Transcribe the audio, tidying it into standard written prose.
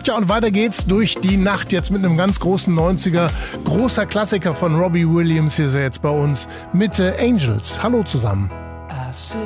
Tja, und weiter geht's durch die Nacht jetzt mit einem ganz großen 90er. Großer Klassiker von Robbie Williams. Hier ist er jetzt bei uns mit Angels. Hallo zusammen.